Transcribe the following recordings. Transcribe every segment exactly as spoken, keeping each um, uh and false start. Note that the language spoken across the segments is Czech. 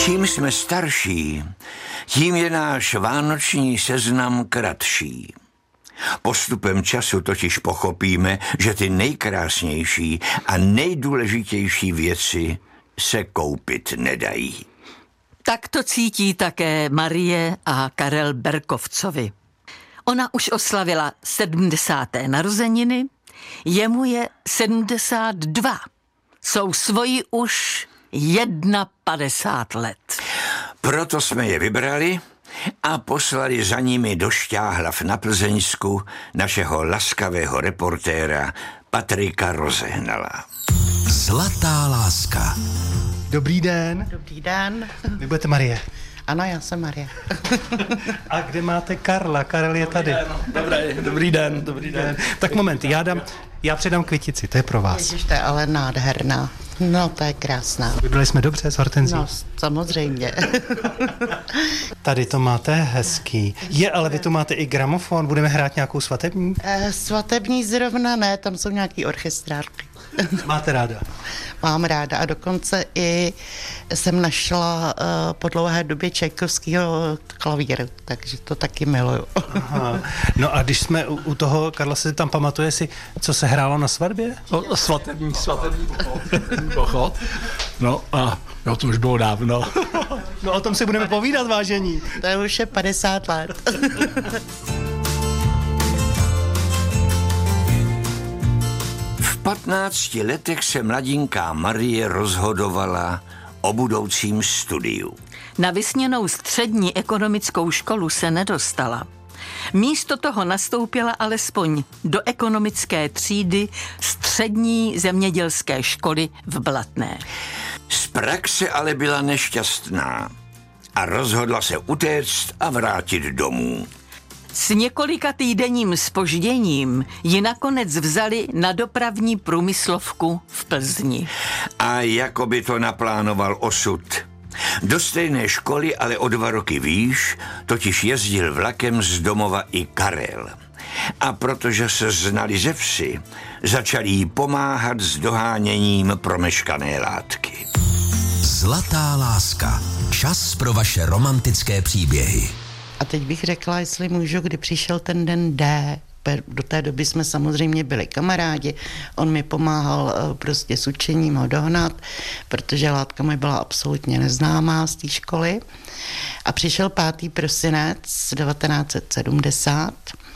Čím jsme starší, tím je náš vánoční seznam kratší. Postupem času totiž pochopíme, že ty nejkrásnější a nejdůležitější věci se koupit nedají. Tak to cítí také Marie a Karel Berkovcovi. Ona už oslavila sedmdesáté narozeniny, jemu je sedmdesát dva. Jsou svoji už padesát jedna let. Proto jsme je vybrali a poslali za nimi do Šťáhlav na Plzeňsku našeho laskavého reportéra Patrika Rozehnala. Zlatá láska. Dobrý den. Dobrý den. Vy budete Marie. Ano, já jsem Marie. A kde máte Karla? Karel je tady. Dobrý, dobrý den, dobrý den. Tak moment, já dám, já předám květici, to je pro vás. Ježiš, to je ale nádherná. No, to je krásná. Vybrali jsme dobře s hortenzí. No, samozřejmě. Tady to máte hezký. Je, ale vy tu máte i gramofon, budeme hrát nějakou svatební? Eh, svatební zrovna ne, tam jsou nějaký orchestrárky. Máte ráda? Mám ráda a dokonce i jsem našla uh, po dlouhé době Čajkovskýho klavír, takže to taky miluju. Aha. No a když jsme u, u toho, Karla se tam pamatuje si, co se hrálo na svatbě? No, svatební, svatební pochod. pochod. No a jo, to už bylo dávno. No o tom si budeme povídat, vážení. To je už je padesát let. V patnácti letech se mladinká Marie rozhodovala o budoucím studiu. Na vysněnou střední ekonomickou školu se nedostala. Místo toho nastoupila alespoň do ekonomické třídy střední zemědělské školy v Blatné. Z praxe ale byla nešťastná a rozhodla se utéct a vrátit domů. S několika týdenním zpožděním ji nakonec vzali na dopravní průmyslovku v Plzni. A jako by to naplánoval osud. Do stejné školy, ale o dva roky výš, totiž jezdil vlakem z domova i Karel. A protože se znali ze vsi, začali jí pomáhat s doháněním promeškané látky. Zlatá láska. Čas pro vaše romantické příběhy. A teď bych řekla, jestli můžu, kdy přišel ten den D. Do té doby jsme samozřejmě byli kamarádi. On mi pomáhal prostě s učením ho dohnat, protože látka mi byla absolutně neznámá z té školy. A přišel pátý prosinec devatenáct set sedmdesát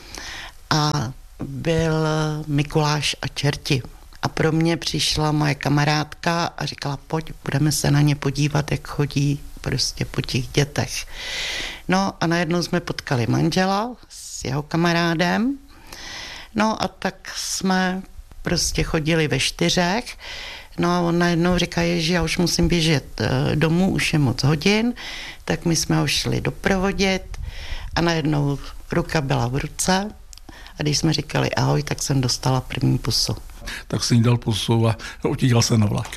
a byl Mikuláš a čerti. A pro mě přišla moje kamarádka a říkala, pojď, budeme se na ně podívat, jak chodí prostě po těch dětech. No a najednou jsme potkali manžela s jeho kamarádem. No a tak jsme prostě chodili ve čtyřech. No a on najednou říká, že já už musím běžet domů, už je moc hodin. Tak my jsme ho šli doprovodit a najednou ruka byla v ruce. A když jsme říkali ahoj, tak jsem dostala první pusu. Tak jsem jí dal pusu a utíkal jsem na vlak.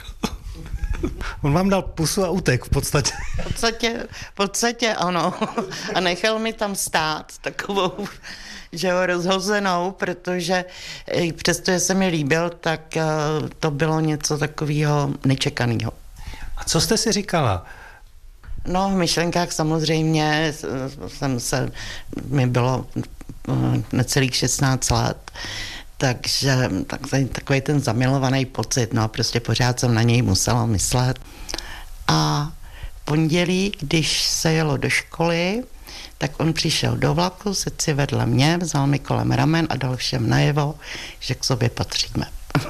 On vám dal pusu a utek v podstatě. V podstatě, v podstatě ano. A nechal mi tam stát takovou, že ho rozhozenou, protože přestože se mi líbil, tak to bylo něco takového nečekaného. A co jste si říkala? No, v myšlenkách samozřejmě jsem se, mi bylo necelých šestnáct let, takže tak, takový ten zamilovaný pocit, no a prostě pořád jsem na něj musela myslet. A v pondělí, když se jelo do školy, tak on přišel do vlaku, sedl si vedle mě, vzal mi kolem ramen a dal všem najevo, že k sobě patříme.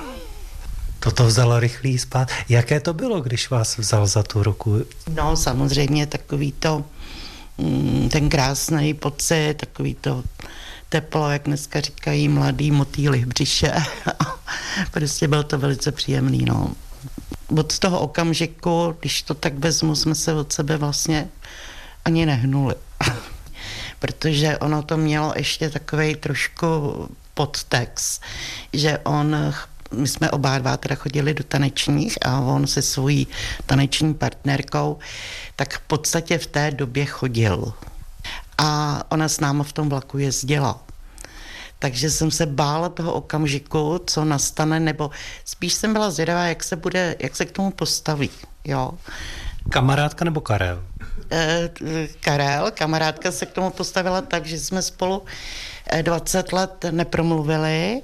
Toto vzalo rychlý spát. Jaké to bylo, když vás vzal za tu ruku? No samozřejmě takový to, ten krásný pocit, takový to teplo, jak dneska říkají mladý motýly v břiše. Prostě bylo to velice příjemný, no. Od toho okamžiku, když to tak vezmu, jsme se od sebe vlastně ani nehnuli. Protože ono to mělo ještě takovej trošku podtext, že on, my jsme oba dva teda chodili do tanečních a on se svojí taneční partnerkou, tak v podstatě v té době chodil. A ona s náma v tom vlaku jezdila. Takže jsem se bála toho okamžiku, co nastane, nebo spíš jsem byla zvědavá, jak se bude, jak se k tomu postaví, jo. Kamarádka nebo Karel? E, Karel, kamarádka se k tomu postavila tak, že jsme spolu dvacet let nepromluvili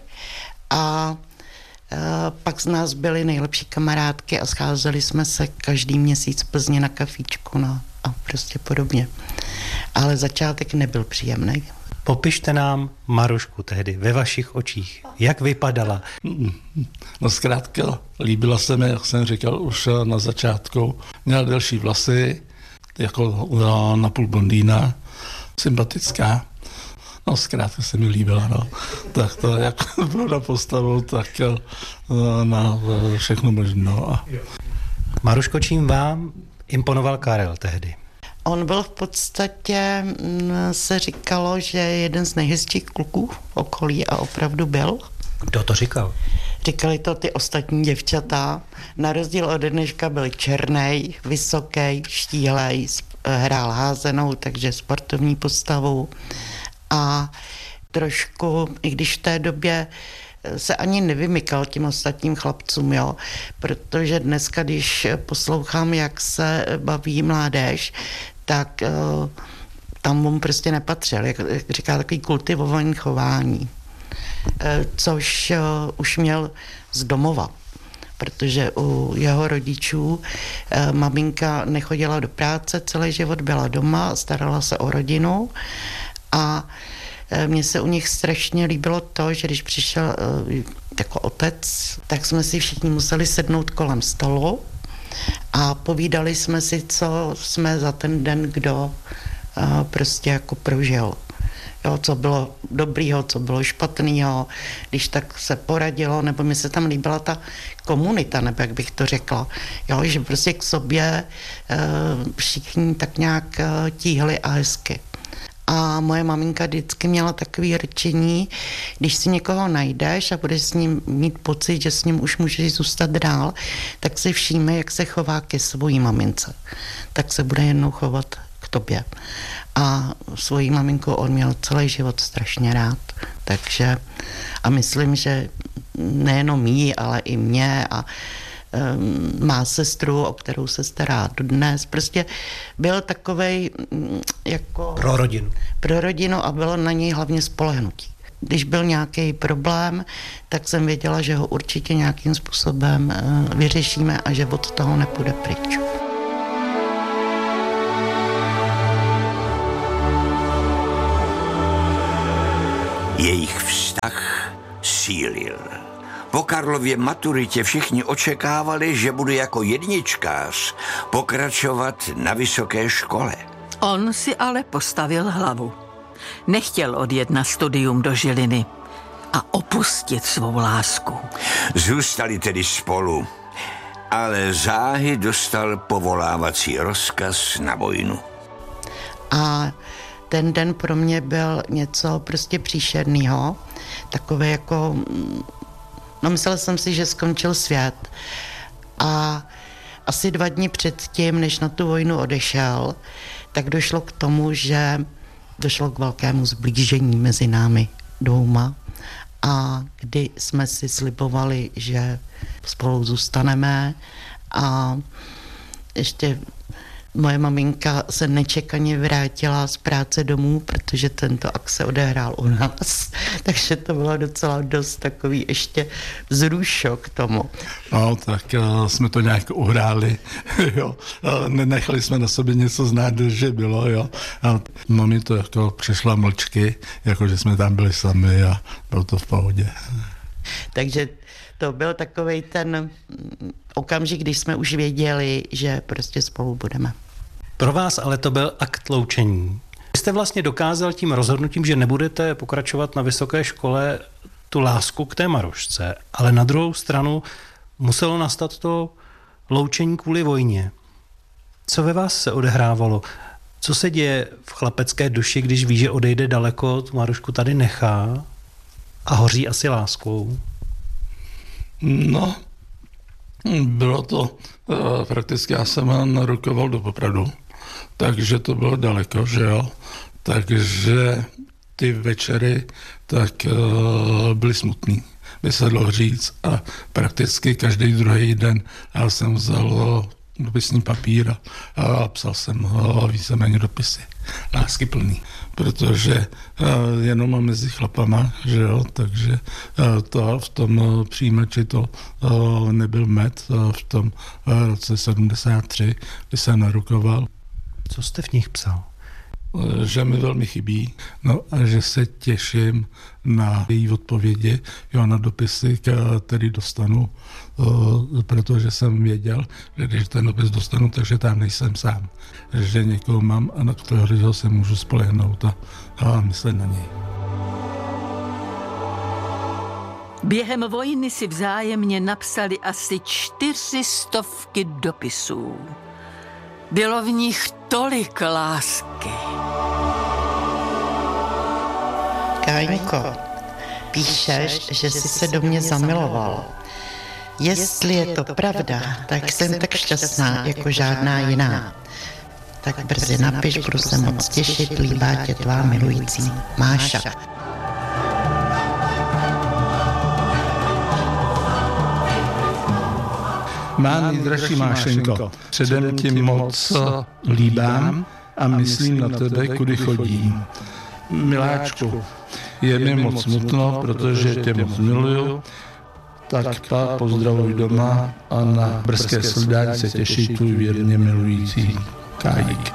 a e, pak z nás byly nejlepší kamarádky a scházeli jsme se každý měsíc v Plzni na kafíčku no, a prostě podobně. Ale začátek nebyl příjemný. Popište nám Marušku tehdy ve vašich očích. Jak vypadala? No zkrátka, líbila se mi, jak jsem říkal už na začátku. Měla delší vlasy, jako na půl blondýna, sympatická. No zkrátka se mi líbila, no. Tak to jak bylo na postavu, tak na všechno možno. Maruško, čím vám imponoval Karel tehdy? On byl v podstatě, se říkalo, že je jeden z nejhezčích kluků v okolí a opravdu byl. Kdo to říkal? Říkali to ty ostatní děvčata. Na rozdíl od dneška byl černej, vysoký, štíhlej, hrál házenou, takže sportovní postavu. A trošku, i když v té době se ani nevymykal těm ostatním chlapcům, jo, protože dneska, když poslouchám, jak se baví mládež, tak uh, tam on prostě nepatřil, jak, jak říká, takový kultivovaný chování, uh, což uh, už měl z domova, protože u jeho rodičů uh, maminka nechodila do práce, celý život byla doma, starala se o rodinu a mně se u nich strašně líbilo to, že když přišel uh, jako otec, tak jsme si všichni museli sednout kolem stolu a povídali jsme si, co jsme za ten den kdo uh, prostě jako prožil. Jo, co bylo dobrýho, co bylo špatného, když tak se poradilo, nebo mi se tam líbila ta komunita, nebo jak bych to řekla. Jo, že prostě k sobě uh, všichni tak nějak uh, tíhli a hezky. A moje maminka vždycky měla takové rčení, když si někoho najdeš a budeš s ním mít pocit, že s ním už můžeš zůstat dál, tak si všíme, jak se chová ke svojí mamince. Tak se bude jednou chovat k tobě. A svojí maminku on měl celý život strašně rád. Takže a myslím, že nejenom jí, ale i mě a má sestru, o kterou se stará dodnes. Prostě byl takovej jako... Pro rodinu. Pro rodinu a bylo na něj hlavně spolehnutí. Když byl nějaký problém, tak jsem věděla, že ho určitě nějakým způsobem vyřešíme a že od toho nepůjde pryč. Jejich vztah sílil. Po Karlově maturitě všichni očekávali, že bude jako jedničkář pokračovat na vysoké škole. On si ale postavil hlavu. Nechtěl odjet na studium do Žiliny a opustit svou lásku. Zůstali tedy spolu, ale záhy dostal povolávací rozkaz na vojnu. A ten den pro mě byl něco prostě příšernýho, takové jako... No myslela jsem si, že skončil svět a asi dva dny předtím, než na tu vojnu odešel, tak došlo k tomu, že došlo k velkému zblížení mezi námi dvouma a kdy jsme si slibovali, že spolu zůstaneme a ještě moje maminka se nečekaně vrátila z práce domů, protože tento akt se odehrál u nás, takže to bylo docela dost takový ještě vzrušok k tomu. No, tak uh, jsme to nějak uhráli, jo. Uh, nenechali jsme na sobě něco znát, že bylo, jo. A mami to jako přešla mlčky, jako že jsme tam byli sami a bylo to v pohodě. Takže to byl takovej ten okamžik, když jsme už věděli, že prostě spolu budeme. Pro vás ale to byl akt loučení. Vy jste vlastně dokázal tím rozhodnutím, že nebudete pokračovat na vysoké škole, tu lásku k té Marušce, ale na druhou stranu muselo nastat to loučení kvůli vojně. Co ve vás se odehrávalo? Co se děje v chlapecké duši, když ví, že odejde daleko, tu Marušku tady nechá a hoří asi láskou? No, bylo to uh, prakticky, já jsem narukoval do Popradu, takže to bylo daleko, že jo, takže ty večery tak uh, byly smutný, by se dalo říct a prakticky každý druhý den já jsem vzal dopisní papír a, a psal jsem ho víceméně dopisy. Lásky plný, protože uh, jenom mezi chlapama, že jo, takže uh, to v tom uh, přijímači to uh, nebyl med uh, v tom uh, roce sedmdesát tři, kdy jsem narukoval. Co jste v nich psal? Že mi velmi chybí, no a že se těším na její odpovědi, jo, na dopisy, který dostanu, uh, protože jsem věděl, že když ten dopis dostanu, takže tam nejsem sám, že někoho mám a na kterého se můžu spolehnout a, a myslet na něj. Během vojny si vzájemně napsali asi čtyři stovky dopisů. Bylo v nich tolik lásky. Káňko, píšeš, že jsi se do mě zamiloval. Jestli je to pravda, tak jsem tak šťastná jako žádná jiná. Tak brzy napiš, budu se moc těšit, líbá tě tvá milující Máša. Má nejdražší Mášenko, předem ti moc líbám a myslím na tebe, kudy chodím. Miláčku, je mi moc smutno, protože tě moc miluju, tak pa pozdravuj doma a na brzké shledání se těší tvůj věrně milující Kájík.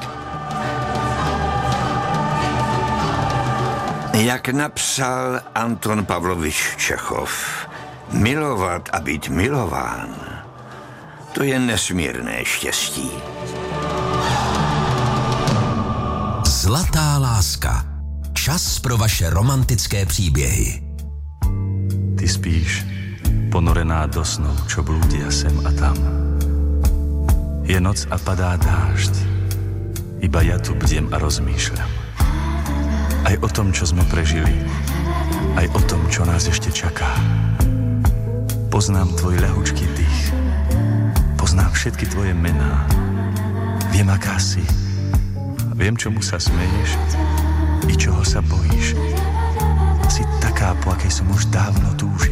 Jak napsal Anton Pavlovič Čechov, milovat a být milován, to je nesmírné štěstí. Zlatá láska. Čas pro vaše romantické příběhy. Ty spíš, ponorená do snov, čo blúdia sem a tam. Je noc a padá dážď, iba ja tu bdiem a rozmýšľam. Aj o tom, čo sme prežili, aj o tom, čo nás ešte čaká. Poznám tvoj ľahučký dých, poznám všetky tvoje mená. Viem, aká si, viem, čomu sa smeješ i čoho sa bojíš. Si taká, po akej som už dávno túžil.